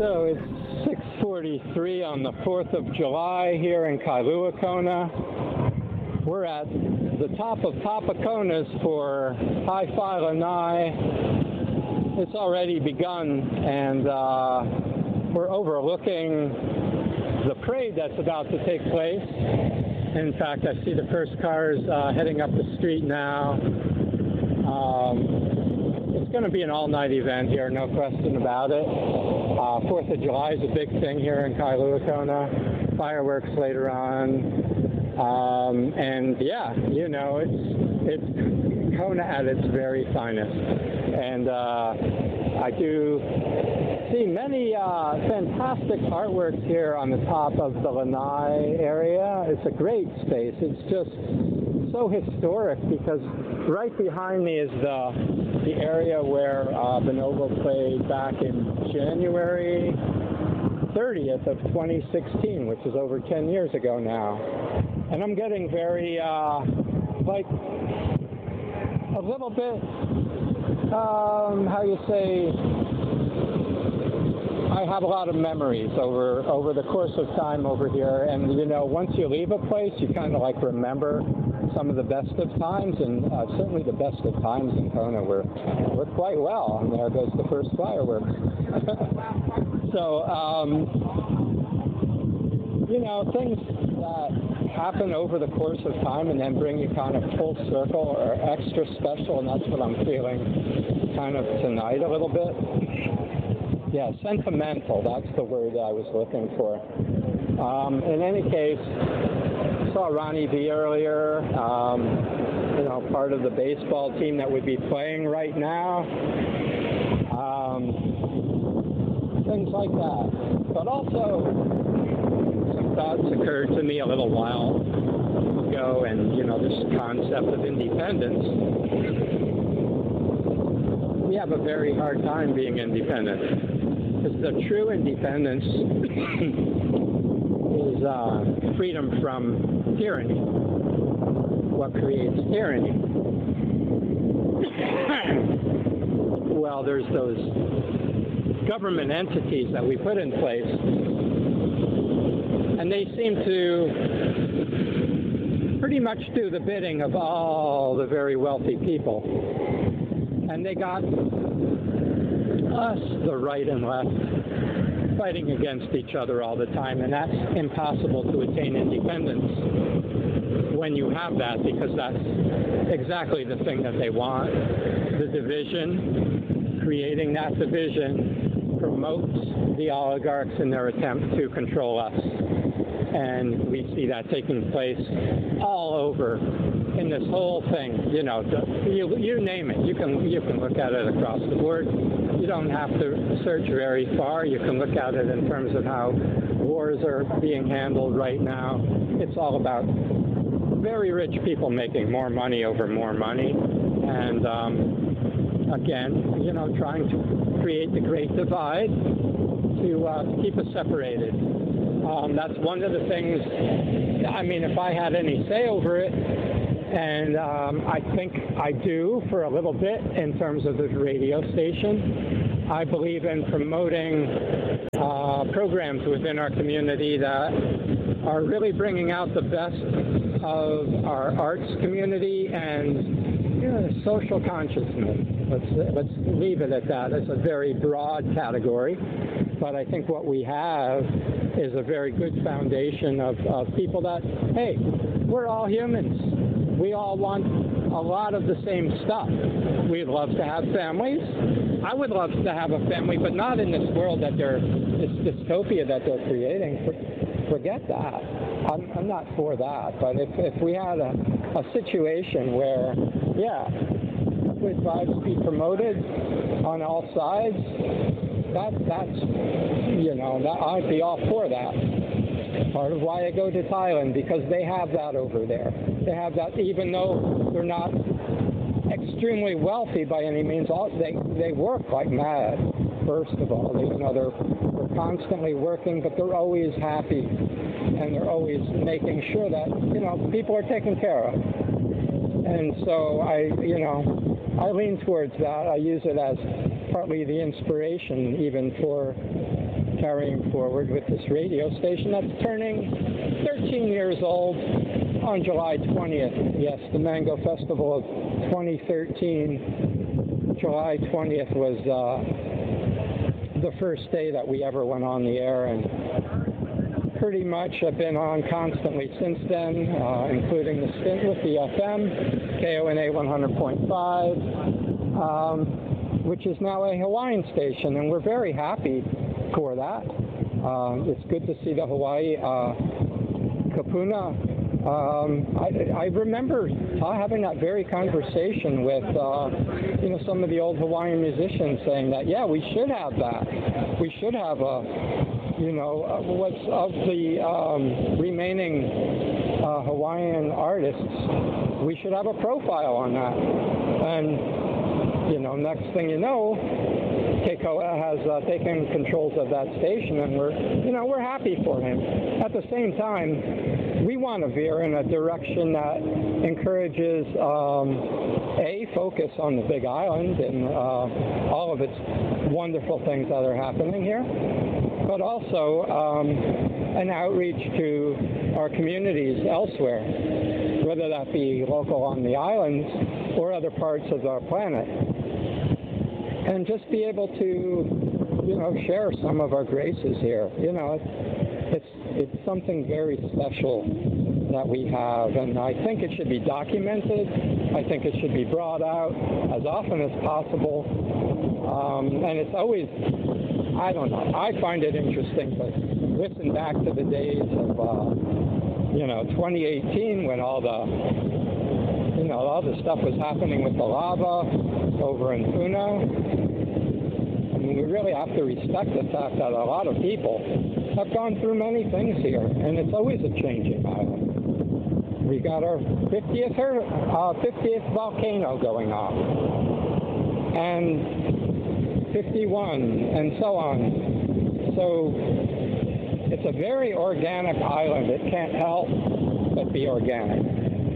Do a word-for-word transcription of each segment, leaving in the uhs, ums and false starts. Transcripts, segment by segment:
So it's six forty-three on the fourth of July here in Kailua Kona. We're at the top of Papakonas for Hi-Fi Lanai. It's already begun, and uh, we're overlooking the parade that's about to take place. In fact, I see the first cars uh, heading up the street now. Um, it's going to be an all-night event here, no question about it. Uh, fourth of July is a big thing here in Kailua Kona. Fireworks later on. Um, and yeah, you know, it's, it's Kona at its very finest. And uh, I do see many uh, fantastic artworks here on the top of the Lanai area. It's a great space. It's just so historic because right behind me is the, the area where uh, Bonobo played back in January thirtieth of twenty sixteen, which is over ten years ago now. And I'm getting very, uh, like, a little bit, um, how you say, I have a lot of memories over, over the course of time over here. And, you know, once you leave a place, you kind of, like, remember some of the best of times. And uh, certainly the best of times in Kona were, were quite well. And there goes the first fireworks. So, um, you know, things that happen over the course of time and then bring you kind of full circle or extra special, and that's what I'm feeling kind of tonight a little bit. Yeah, sentimental, that's the word I was looking for. Um, in any case, I saw Ronnie V earlier, um, you know, part of the baseball team that would be playing right now. Um, things like that. But also, thoughts occurred to me a little while ago, and you know, this concept of independence. We have a very hard time being independent, because the true independence is uh, freedom from tyranny. What creates tyranny? Well, there's those government entities that we put in place, and they seem to pretty much do the bidding of all the very wealthy people. And they got us, the right and left, fighting against each other all the time. And that's impossible to attain independence when you have that, because that's exactly the thing that they want. The division, creating that division, promotes the oligarchs in their attempt to control us. And we see that taking place all over in this whole thing. You know, you, you name it. You can you can look at it across the board. You don't have to search very far. You can look at it in terms of how wars are being handled right now. It's all about very rich people making more money over more money. And um, again, you know, trying to create the Great Divide to uh, keep us separated. Um, that's one of the things, I mean, if I had any say over it, and um, I think I do for a little bit in terms of the radio station, I believe in promoting uh, programs within our community that are really bringing out the best of our arts community and, you know, social consciousness. Let's, let's leave it at that. It's a very broad category. But I think what we have is a very good foundation of, of people that, hey, we're all humans. We all want a lot of the same stuff. We'd love to have families. I would love to have a family, but not in this world that they're, this dystopia that they're creating. Forget that. I'm, I'm not for that. But if, if we had a, a situation where, yeah, good vibes be promoted on all sides, That, that's, you know, that, I'd be all for that. Part of why I go to Thailand, because they have that over there. They have that, even though they're not extremely wealthy by any means. All, they, they work like mad, first of all. They, you know, they're, they're constantly working, but they're always happy. And they're always making sure that, you know, people are taken care of. And so I, you know, I lean towards that. I use it as partly the inspiration even for carrying forward with this radio station that's turning thirteen years old on July twentieth. Yes, the Mango Festival of twenty thirteen, July twentieth was uh, the first day that we ever went on the air, and pretty much have been on constantly since then, uh, including the stint with the F M, K O N A one hundred point five, um, which is now a Hawaiian station, and we're very happy for that. Uh, it's good to see the Hawaii uh, Kapuna. Um, I, I remember having that very conversation with, uh, you know, some of the old Hawaiian musicians saying that, yeah, we should have that. We should have a, you know, uh, what's of the um, remaining uh, Hawaiian artists, we should have a profile on that. And, you know, next thing you know, Keikoa has uh, taken controls of that station, and we're, you know, we're happy for him. At the same time, we want to veer in a direction that encourages, um, A, focus on the Big Island and uh, all of its wonderful things that are happening here, but also um, an outreach to our communities elsewhere, whether that be local on the islands or other parts of our planet, and just be able to, you know, share some of our graces here. You know, it's, it's, it's something very special that we have, and I think it should be documented. I think it should be brought out as often as possible, um, and it's always, I don't know, I find it interesting to listen back to the days of, uh, you know, twenty eighteen, when all the, you know, all the stuff was happening with the lava over in Puno. I mean, we really have to respect the fact that a lot of people have gone through many things here, and it's always a changing island. We got our fiftieth, uh, fiftieth volcano going on, and fifty-one, and so on. So it's a very organic island. It can't help but be organic.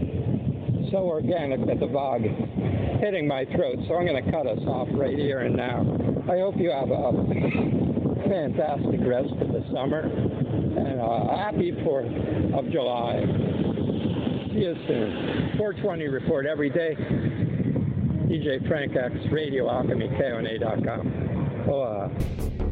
So organic that the fog is hitting my throat, so I'm going to cut us off right here and now. I hope you have a fantastic rest of the summer, and a happy fourth of July. See you soon. four twenty report every day. D J Frank X, Radio Alchemy, K O N A dot com. Aloha.